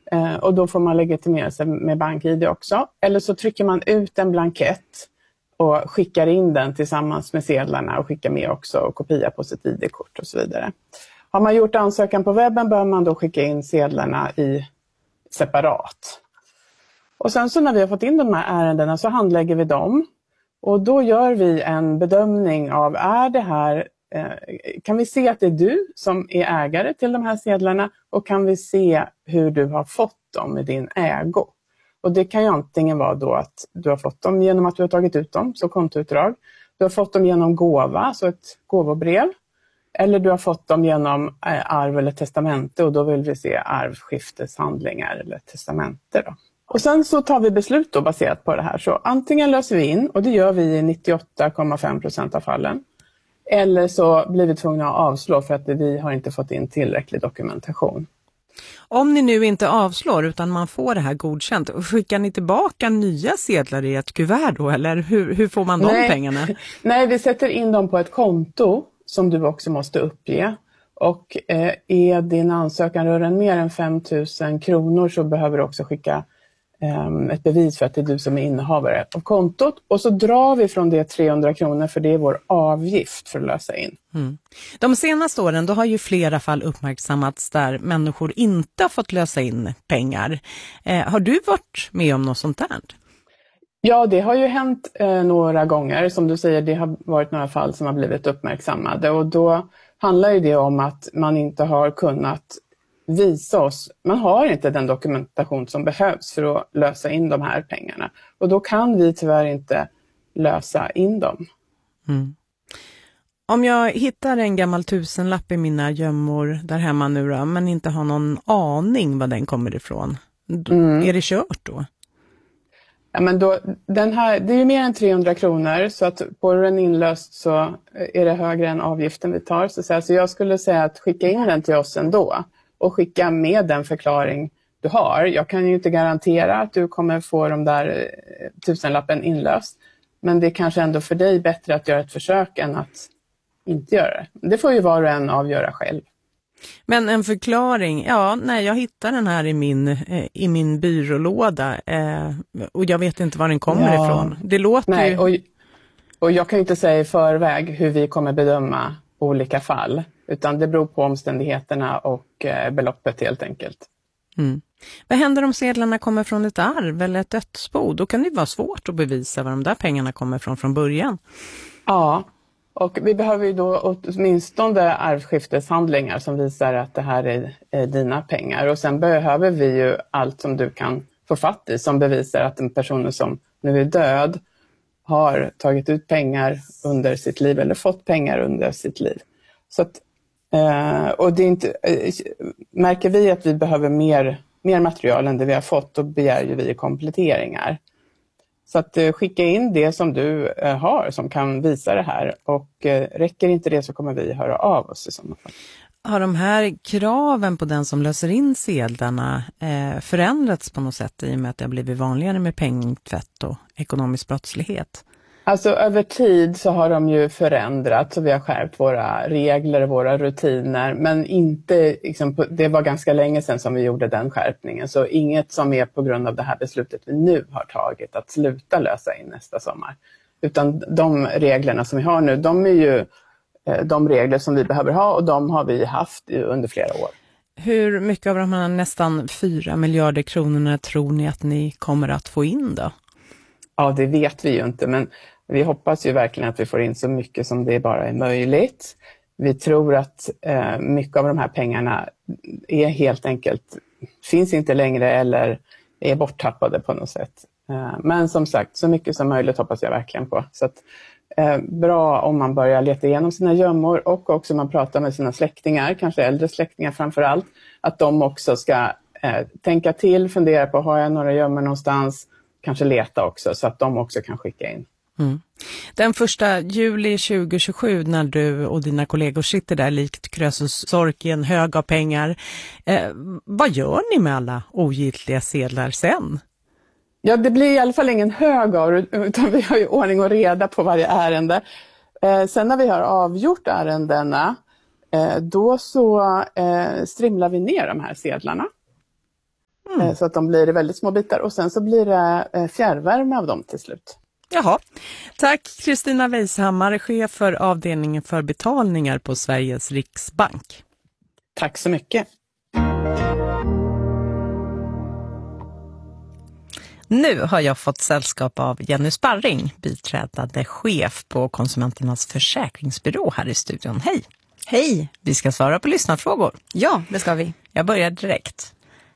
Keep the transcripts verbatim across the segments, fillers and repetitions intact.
Eh, och då får man legitimera sig med BankI D också. Eller så trycker man ut en blankett och skickar in den tillsammans med sedlarna och skickar med också och kopia på sitt I D-kort och så vidare. Har man gjort ansökan på webben bör man då skicka in sedlarna i separat. Och sen så när vi har fått in de här ärendena så handlägger vi dem. Och då gör vi en bedömning av, är det här, eh, kan vi se att det är du som är ägare till de här sedlarna och kan vi se hur du har fått dem i din ägo. Och det kan ju antingen vara då att du har fått dem genom att du har tagit ut dem, så kontoutdrag. Du har fått dem genom gåva, så ett gåvobrev. Eller du har fått dem genom eh, arv eller testamente och då vill vi se arvskifteshandlingar eller testamente då. Och sen så tar vi beslut då baserat på det här. Så antingen löser vi in, och det gör vi i nittioåtta komma fem procent av fallen. Eller så blir vi tvungna att avslå för att vi har inte fått in tillräcklig dokumentation. Om ni nu inte avslår utan man får det här godkänt, skickar ni tillbaka nya sedlar i ett kuvert då? Eller hur, hur får man de Nej. pengarna? Nej, vi sätter in dem på ett konto som du också måste uppge. Och eh, är din ansökan rör en mer än fem tusen kronor så behöver du också skicka eh, ett bevis för att det är du som är innehavare av kontot. Och så drar vi från det trehundra kronor för det är vår avgift för att lösa in. Mm. De senaste åren då har ju flera fall uppmärksammats där människor inte har fått lösa in pengar. Eh, har du varit med om något sånt där? Ja, det har ju hänt eh, några gånger. Som du säger, det har varit några fall som har blivit uppmärksammade. Och då handlar ju det om att man inte har kunnat visa oss. Man har inte den dokumentation som behövs för att lösa in de här pengarna. Och då kan vi tyvärr inte lösa in dem. Mm. Om jag hittar en gammal tusenlapp i mina gömmor där hemma nu då, men inte har någon aning var den kommer ifrån. Mm. Är det kört då? Ja, men då, den här, det är ju mer än trehundra kronor så att på den inlöst så är det högre än avgiften vi tar. Så, så jag skulle säga att skicka in den till oss ändå och skicka med den förklaring du har. Jag kan ju inte garantera att du kommer få de där tusenlappen inlöst. Men det är kanske ändå för dig bättre att göra ett försök än att inte göra det. Det får ju var och en avgöra själv. Men en förklaring, ja, nej, jag hittar den här i min, eh, i min byrålåda eh, och jag vet inte var den kommer ja. ifrån. Det låter nej, ju... Och, och jag kan inte säga i förväg hur vi kommer bedöma olika fall, utan det beror på omständigheterna och eh, beloppet helt enkelt. Mm. Vad händer om sedlarna kommer från ett arv eller ett dödsbo? Då kan det vara svårt att bevisa var de där pengarna kommer från från början. Ja. Och vi behöver ju då åtminstone arvskifteshandlingar som visar att det här är, är dina pengar. Och sen behöver vi ju allt som du kan få fatt i som bevisar att en person som nu är död har tagit ut pengar under sitt liv eller fått pengar under sitt liv. Så att, eh, och det är inte, eh, märker vi att vi behöver mer, mer material än det vi har fått, då begär ju vi kompletteringar. Så att eh, skicka in det som du eh, har som kan visa det här och eh, räcker inte det så kommer vi höra av oss i sådana fall. Har de här kraven på den som löser in sedlarna eh, förändrats på något sätt i och med att det har blivit vanligare med pengtvätt och ekonomisk brottslighet? Alltså över tid så har de ju förändrats och vi har skärpt våra regler och våra rutiner, men inte, liksom, det var ganska länge sedan som vi gjorde den skärpningen, så inget som är på grund av det här beslutet vi nu har tagit att sluta lösa in nästa sommar. Utan de reglerna som vi har nu, de är ju de regler som vi behöver ha och de har vi haft under flera år. Hur mycket av de här nästan fyra miljarder kronorna tror ni att ni kommer att få in då? Ja, det vet vi ju inte, men vi hoppas ju verkligen att vi får in så mycket som det bara är möjligt. Vi tror att eh, mycket av de här pengarna är helt enkelt, finns inte längre eller är borttappade på något sätt. Eh, men som sagt, så mycket som möjligt hoppas jag verkligen på. Så att, eh, bra om man börjar leta igenom sina gömmor och också man pratar med sina släktingar, kanske äldre släktingar framför allt, att de också ska eh, tänka till, fundera på, har jag några gömmor någonstans? Kanske leta också så att de också kan skicka in. Mm. Den första juli tjugohundratjugosju när du och dina kollegor sitter där likt Krösus Sork i en hög av pengar. Eh, vad gör ni med alla ogiltiga sedlar sen? Ja, det blir i alla fall ingen hög av, utan vi har ju ordning och reda på varje ärende. Eh, sen när vi har avgjort ärendena, eh, då så eh, strimlar vi ner de här sedlarna. Mm. Så att de blir i väldigt små bitar och sen så blir det fjärrvärme av dem till slut. Jaha. Tack Kristina Weishammar, chef för avdelningen för betalningar på Sveriges Riksbank. Tack så mycket. Nu har jag fått sällskap av Jenny Sparring, biträdande chef på Konsumenternas försäkringsbyrå här i studion. Hej! Hej! Vi ska svara på lyssnarfrågor. Ja, det ska vi. Jag börjar direkt.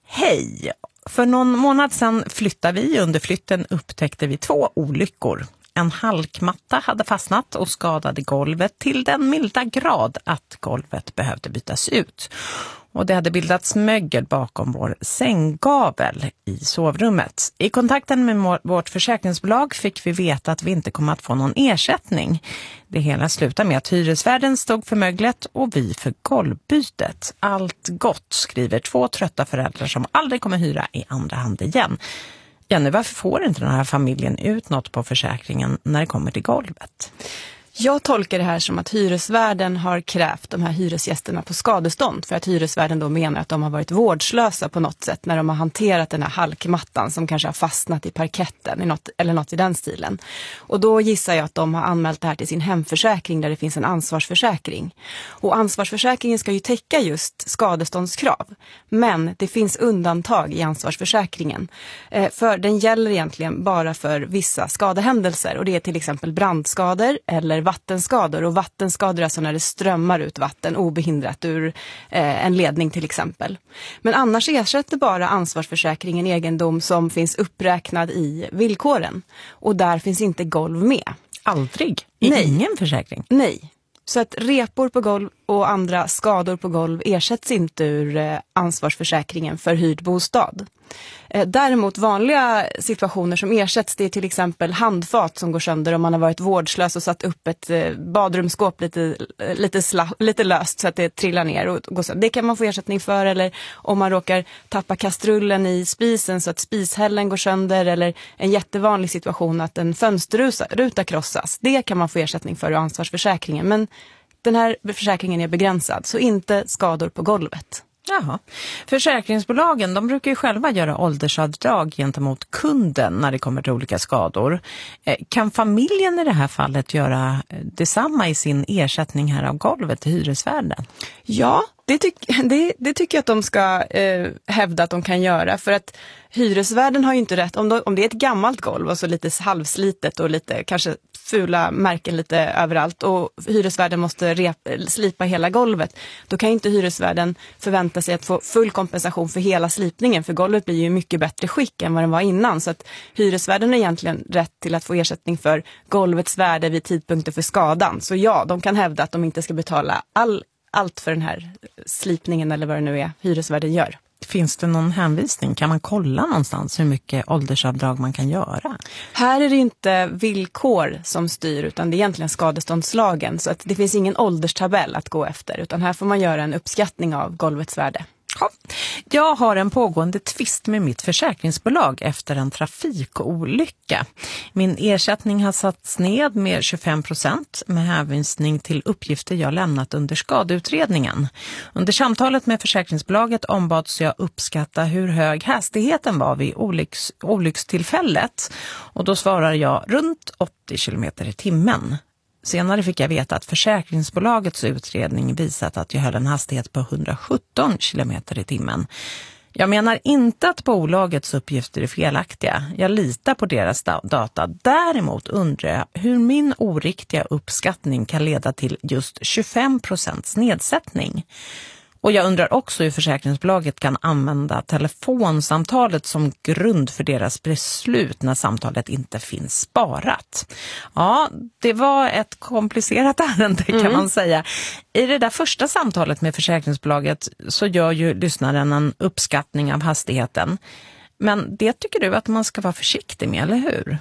Hej! För någon månad sedan flyttade vi. Under flytten upptäckte vi två olyckor. En halkmatta hade fastnat och skadade golvet till den milda grad att golvet behövde bytas ut. Och det hade bildats mögel bakom vår sänggavel i sovrummet. I kontakten med vårt försäkringsbolag fick vi veta att vi inte kommer att få någon ersättning. Det hela slutade med att hyresvärden stod för möglet och vi för golvbytet. Allt gott, skriver två trötta föräldrar som aldrig kommer hyra i andra hand igen. Jenny, varför får inte den här familjen ut något på försäkringen när det kommer till golvet? Jag tolkar det här som att hyresvärden har krävt de här hyresgästerna på skadestånd för att hyresvärden då menar att de har varit vårdslösa på något sätt när de har hanterat den här halkmattan som kanske har fastnat i parketten i något, eller något i den stilen. Och då gissar jag att de har anmält det här till sin hemförsäkring där det finns en ansvarsförsäkring. Och ansvarsförsäkringen ska ju täcka just skadeståndskrav. Men det finns undantag i ansvarsförsäkringen. Eh, för den gäller egentligen bara för vissa skadehändelser och det är till exempel brandskador eller vattenskador, och vattenskador är alltså när det strömmar ut vatten obehindrat ur eh, en ledning till exempel. Men annars ersätter bara ansvarsförsäkringen egendom som finns uppräknad i villkoren. Och där finns inte golv med. Aldrig? I Nej. Ingen försäkring? Nej. Så att repor på golv och andra skador på golv ersätts inte ur eh, ansvarsförsäkringen för hyrd bostad. Eh, däremot vanliga situationer som ersätts, det är till exempel handfat som går sönder om man har varit vårdslös och satt upp ett eh, badrumsskåp lite, lite, sla, lite löst så att det trillar ner och går sönder. Det kan man få ersättning för, eller om man råkar tappa kastrullen i spisen så att spishällen går sönder, eller en jättevanlig situation att en fönsterruta krossas. Det kan man få ersättning för i ansvarsförsäkringen, men den här försäkringen är begränsad, så inte skador på golvet. Jaha. Försäkringsbolagen, de brukar ju själva göra åldersavdrag gentemot kunden när det kommer till olika skador. Kan familjen i det här fallet göra detsamma i sin ersättning här av golvet till hyresvärden? Ja, det, tyck, det, det tycker jag att de ska eh, hävda att de kan göra, för att hyresvärden har ju inte rätt, om, de, om det är ett gammalt golv och så lite halvslitet och lite kanske fula märken lite överallt och hyresvärden måste rep, slipa hela golvet, då kan inte hyresvärden förvänta sig att få full kompensation för hela slipningen, för golvet blir ju mycket bättre skick än vad den var innan, så att hyresvärden är egentligen rätt till att få ersättning för golvets värde vid tidpunkten för skadan. Så ja, de kan hävda att de inte ska betala all, allt för den här slipningen eller vad det nu är hyresvärden gör. Finns det någon hänvisning? Kan man kolla någonstans hur mycket åldersavdrag man kan göra? Här är det inte villkor som styr, utan det är egentligen skadeståndslagen. Så att det finns ingen ålderstabell att gå efter, utan här får man göra en uppskattning av golvets värde. Ja. Jag har en pågående tvist med mitt försäkringsbolag efter en trafikolycka. Min ersättning har satts ned med tjugofem procent med hänvisning till uppgifter jag lämnat under skadeutredningen. Under samtalet med försäkringsbolaget ombads jag uppskatta hur hög hastigheten var vid olycks- olyckstillfället. Och då svarar jag runt åttio kilometer i timmen. Senare fick jag veta att försäkringsbolagets utredning visat att jag höll en hastighet på hundrasjutton kilometer i timmen. Jag menar inte att bolagets uppgifter är felaktiga. Jag litar på deras data. Däremot undrar jag hur min oriktiga uppskattning kan leda till just tjugofem procents nedsättning. Och jag undrar också hur försäkringsbolaget kan använda telefonsamtalet som grund för deras beslut när samtalet inte finns sparat. Ja, det var ett komplicerat ärende kan mm. man säga. I det där första samtalet med försäkringsbolaget så gör ju lyssnaren en uppskattning av hastigheten. Men det tycker du att man ska vara försiktig med, eller hur?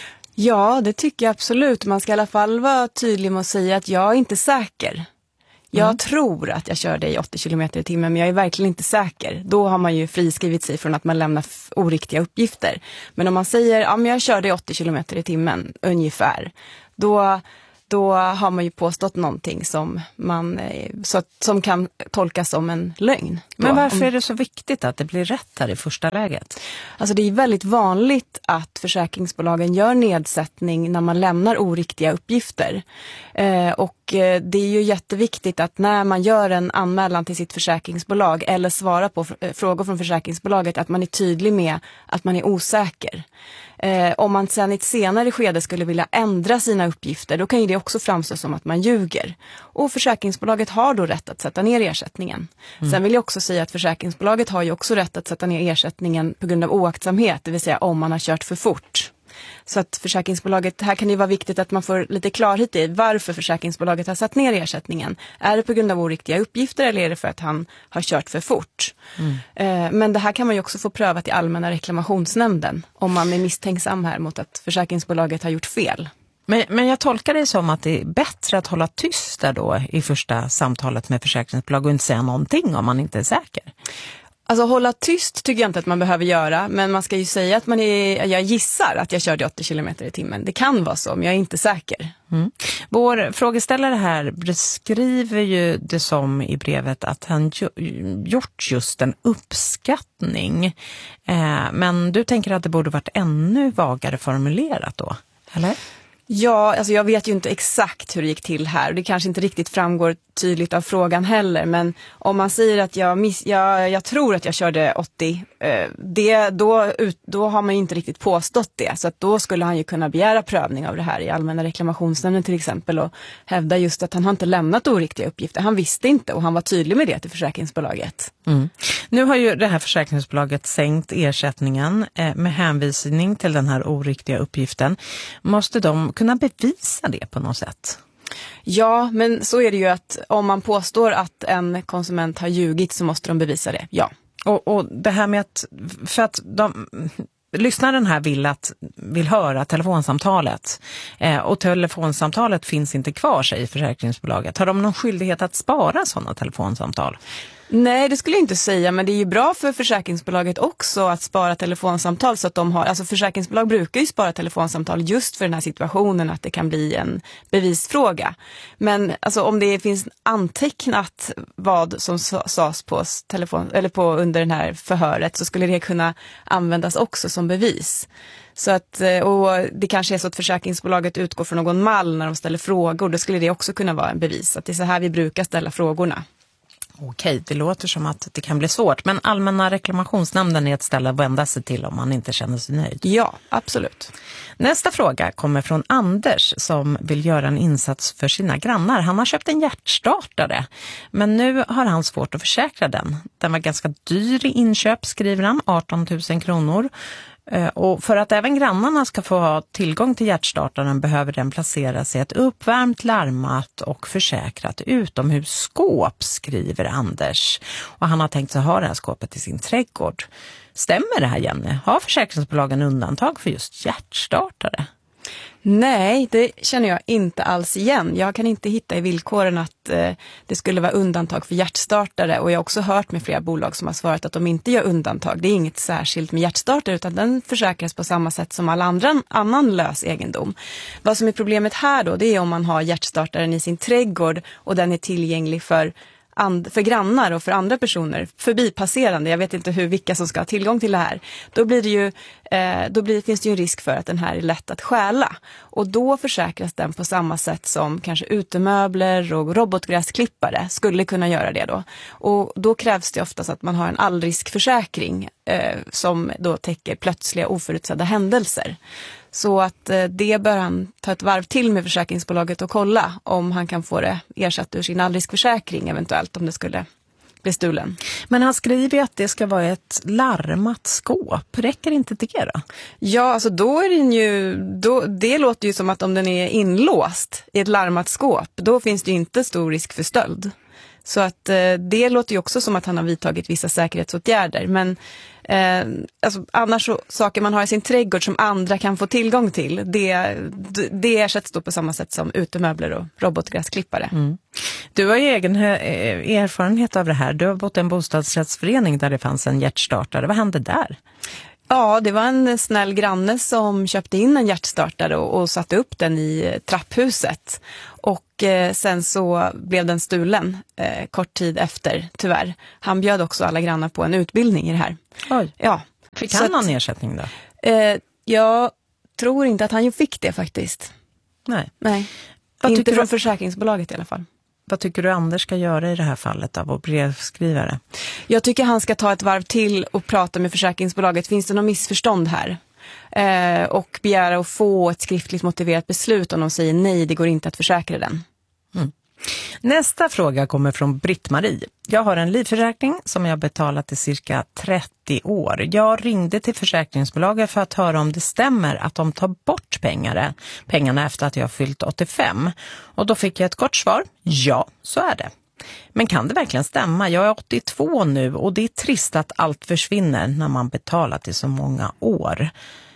Ja, det tycker jag absolut. Man ska i alla fall vara tydlig med att säga att jag är inte säker. Jag mm. tror att jag körde i åttio kilometer i timmen, men jag är verkligen inte säker. Då har man ju friskrivit sig från att man lämnar f- oriktiga uppgifter. Men om man säger, ja men jag körde i åttio kilometer i timmen ungefär, då, då har man ju påstått någonting som, man, så att, som kan tolkas som en lögn. Då. Men varför är det så viktigt att det blir rätt här i första läget? Alltså det är väldigt vanligt att försäkringsbolagen gör nedsättning när man lämnar oriktiga uppgifter. Eh, och eh, det är ju jätteviktigt att när man gör en anmälan till sitt försäkringsbolag eller svarar på f- frågor från försäkringsbolaget att man är tydlig med att man är osäker. Eh, om man sedan i ett senare skede skulle vilja ändra sina uppgifter, då kan ju det också framstå som att man ljuger. Och försäkringsbolaget har då rätt att sätta ner ersättningen. Mm. Sen vill jag också säga att försäkringsbolaget har ju också rätt att sätta ner ersättningen på grund av oaktsamhet, det vill säga om man har kört för fort. Så att försäkringsbolaget, här kan det vara viktigt att man får lite klarhet i varför försäkringsbolaget har satt ner ersättningen. Är det på grund av oriktiga uppgifter eller är det för att han har kört för fort? Mm. Eh, men det här kan man ju också få prövat i allmänna reklamationsnämnden om man är misstänksam här mot att försäkringsbolaget har gjort fel. Men, men jag tolkar det som att det är bättre att hålla tyst där då i första samtalet med försäkringsbolag och inte säga någonting om man inte är säker. Alltså hålla tyst tycker jag inte att man behöver göra, men man ska ju säga att man är, jag gissar att jag körde åttio kilometer i timmen. Det kan vara så, men jag är inte säker. Mm. Vår frågeställare här beskriver ju det som i brevet att han gjort just en uppskattning. Eh, men du tänker att det borde varit ännu vagare formulerat då, eller? Ja, alltså jag vet ju inte exakt hur det gick till här. Det kanske inte riktigt framgår tydligt av frågan heller. Men om man säger att jag, miss, jag, jag tror att jag körde åttio, eh, det, då, ut, då har man ju inte riktigt påstått det. Så att då skulle han ju kunna begära prövning av det här i allmänna reklamationsnämnden till exempel. Och hävda just att han har inte lämnat oriktiga uppgifter. Han visste inte och han var tydlig med det till försäkringsbolaget. Mm. Nu har ju det här försäkringsbolaget sänkt ersättningen eh, med hänvisning till den här oriktiga uppgiften. Måste de kunna bevisa det på något sätt? Ja, men så är det ju att om man påstår att en konsument har ljugit så måste de bevisa det, ja. Och, och det här med att, för att de, lyssnaren här vill, att, vill höra telefonsamtalet eh, och telefonsamtalet finns inte kvar, säger försäkringsbolaget. Har de någon skyldighet att spara sådana telefonsamtal? Nej, det skulle jag inte säga, men det är ju bra för försäkringsbolaget också att spara telefonsamtal så att de har, alltså försäkringsbolag brukar ju spara telefonsamtal just för den här situationen att det kan bli en bevisfråga. Men alltså om det finns antecknat vad som sades på telefon eller på under den här förhöret så skulle det kunna användas också som bevis. Så att, och det kanske är så att försäkringsbolaget utgår från någon mall när de ställer frågor, då skulle det också kunna vara en bevis att det är så här vi brukar ställa frågorna. Okej, det låter som att det kan bli svårt. Men allmänna reklamationsnämnden är ett ställe att vända sig till om man inte känner sig nöjd. Ja, absolut. Nästa fråga kommer från Anders som vill göra en insats för sina grannar. Han har köpt en hjärtstartare, men nu har han svårt att försäkra den. Den var ganska dyr i inköp, skriver han, arton tusen kronor. Och för att även grannarna ska få ha tillgång till hjärtstartaren behöver den placeras i ett uppvärmt, larmat och försäkrat utomhusskåp, skriver Anders. Och han har tänkt sig ha det här skåpet i sin trädgård. Stämmer det här, Jenny? Har försäkringsbolagen undantag för just hjärtstartare? Nej, det känner jag inte alls igen. Jag kan inte hitta i villkoren att eh, det skulle vara undantag för hjärtstartare. Och jag har också hört med flera bolag som har svarat att de inte gör undantag. Det är inget särskilt med hjärtstartare utan den försäkras på samma sätt som all andra, annan lös egendom. Vad som är problemet här då, det är om man har hjärtstartaren i sin trädgård och den är tillgänglig för And, för grannar och för andra personer, förbipasserande, jag vet inte hur vilka som ska ha tillgång till det här, då blir det ju eh, då blir, finns det ju en risk för att den här är lätt att stjäla. Och då försäkras den på samma sätt som kanske utemöbler och robotgräsklippare skulle kunna göra det då. Och då krävs det oftast att man har en allriskförsäkring eh, som då täcker plötsliga oförutsedda händelser. Så att eh, det bör han ta ett varv till med försäkringsbolaget och kolla om han kan få det ersatt ur sin allriskförsäkring eventuellt om det skulle bli stulen. Men han skriver ju att det ska vara ett larmat skåp. Räcker inte det då? Ja, alltså då är den ju, då, det låter ju som att om den är inlåst i ett larmat skåp, då finns det ju inte stor risk för stöld. Så att eh, det låter ju också som att han har vidtagit vissa säkerhetsåtgärder. Men eh, alltså, annars så, saker man har i sin trädgård som andra kan få tillgång till, det, det ersätts då på samma sätt som utemöbler och robotgräsklippare. Mm. Du har ju egen erfarenhet av det här. Du har bott i en bostadsrättsförening där det fanns en hjärtstartare. Vad hände där? Ja, det var en snäll granne som köpte in en hjärtstartare och, och satte upp den i trapphuset. Och eh, sen så blev den stulen eh, kort tid efter, tyvärr. Han bjöd också alla grannar på en utbildning i det här. Oj. Ja. Fick han någon ersättning då? Eh, jag tror inte att han ju fick det faktiskt. Nej. Nej. Vad Inte tycker från du... försäkringsbolaget i alla fall. Vad tycker du Anders ska göra i det här fallet av vår brevskrivare? Jag tycker han ska ta ett varv till och prata med försäkringsbolaget. Finns det någon missförstånd här? Eh, och begära att få ett skriftligt motiverat beslut om de säger nej, det går inte att försäkra den. Mm. Nästa fråga kommer från Britt-Marie. Jag har en livförsäkring som jag betalat i cirka trettio år. Jag ringde till försäkringsbolaget för att höra om det stämmer att de tar bort pengar, pengarna efter att jag fyllt åttiofem. Och då fick jag ett kort svar. Ja, så är det. Men kan det verkligen stämma? Jag är åttiotvå nu och det är trist att allt försvinner när man betalat i så många år.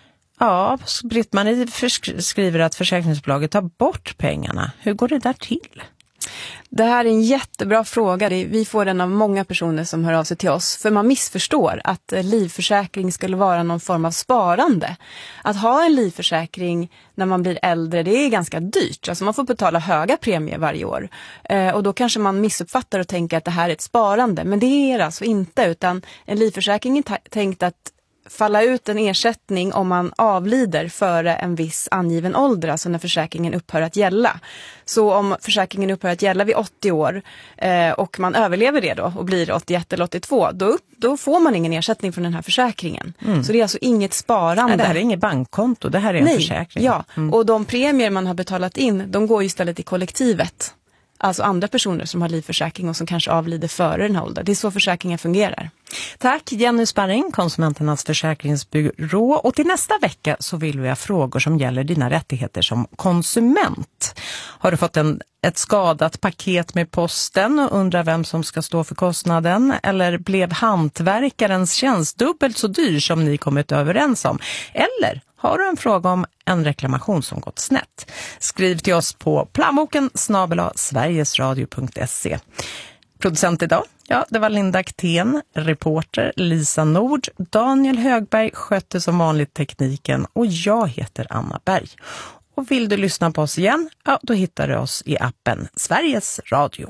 Ja, Britt-Marie skriver att försäkringsbolaget tar bort pengarna. Hur går det där till? Det här är en jättebra fråga. Vi får den av många personer som hör av sig till oss. För man missförstår att livförsäkring skulle vara någon form av sparande. Att ha en livförsäkring när man blir äldre, det är ganska dyrt. Alltså man får betala höga premier varje år. Eh, och då kanske man missuppfattar och tänker att det här är ett sparande. Men det är det alltså inte, utan en livförsäkring är t- tänkt att falla ut en ersättning om man avlider före en viss angiven ålder, alltså när försäkringen upphör att gälla. Så om försäkringen upphör att gälla vid åttio år eh, och man överlever det då och blir åttioett eller åttiotvå, då, då får man ingen ersättning från den här försäkringen. Mm. Så det är alltså inget sparande. Nej, det här är inget bankkonto, det här är en Nej, försäkring. Ja, mm. och de premier man har betalat in, de går ju istället i kollektivet. Alltså andra personer som har livförsäkring och som kanske avlider före den här åldern. Det är så försäkringen fungerar. Tack Jenny Sparring, Konsumenternas försäkringsbyrå. Och till nästa vecka så vill vi ha frågor som gäller dina rättigheter som konsument. Har du fått en, ett skadat paket med posten och undrar vem som ska stå för kostnaden? Eller blev hantverkarens tjänst dubbelt så dyr som ni kommit överens om? Eller har du en fråga om en reklamation som gått snett? Skriv till oss på plånboken snabel-a sverigesradio punkt se. Producent idag, ja, det var Linda Ktén, reporter Lisa Nord, Daniel Högberg skötte som vanligt tekniken och jag heter Anna Berg. Och vill du lyssna på oss igen, ja, då hittar du oss i appen Sveriges Radio.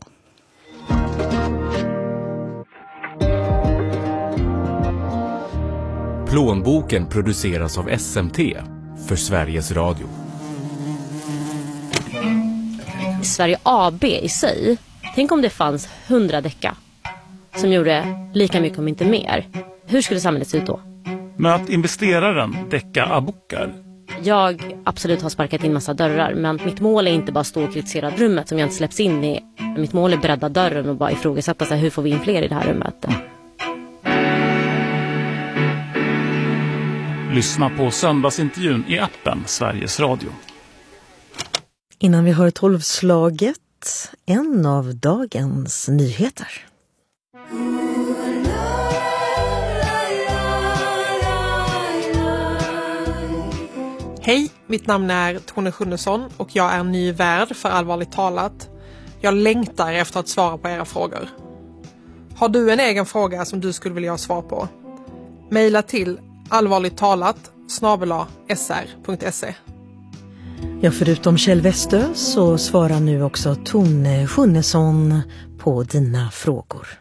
Plånboken produceras av S M T för Sveriges Radio. Sverige A B i sig, tänk om det fanns hundra däckar som gjorde lika mycket om inte mer. Hur skulle samhället se ut då? Men att investeraren Däcka Abokar. Jag absolut har sparkat in massa dörrar, men mitt mål är inte bara stå och kritisera rummet som jag inte släpps in i. Mitt mål är bredda dörren och bara ifrågasätta sig, hur får vi in fler i det här rummet? Lyssna på söndagsintervjun i appen Sveriges Radio. Innan vi hör tolvslaget, en av dagens nyheter. Hej, mitt namn är Tone Sjunnesson och jag är ny värd för Allvarligt talat. Jag längtar efter att svara på era frågor. Har du en egen fråga som du skulle vilja ha svar på? Maila till allvarligt talat snabel-a s r punkt se. Ja, förutom Kjell Westö så svarar nu också Tone Sjunnesson på dina frågor.